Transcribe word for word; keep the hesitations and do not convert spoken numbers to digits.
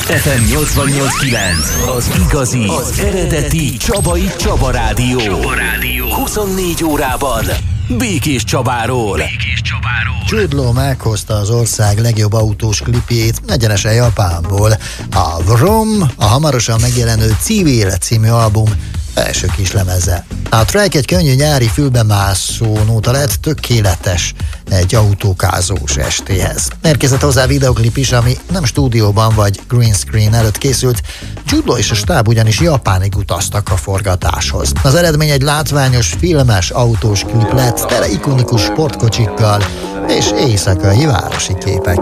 ef em nyolcvannyolc kilenc, az igazi, az eredeti Csabai Csaba Rádió. Csaba Rádió. huszonnégy órában Békés Csabáról. Békés Csabáról. Jude Law meghozta az ország legjobb autós klipjét egyenesen Japánból. A Vroom, a hamarosan megjelenő Civil című album első kislemeze. A track egy könnyű nyári fülbemászó nóta lett, tökéletes egy autókázós estéhez. Érkezett hozzá videoklip is, ami nem stúdióban vagy green screen előtt készült. Jude Law és a stáb ugyanis Japánig utaztak a forgatáshoz. Az eredmény egy látványos, filmes autós klip lett, tele ikonikus sportkocsikkal és éjszakai városi képekkel.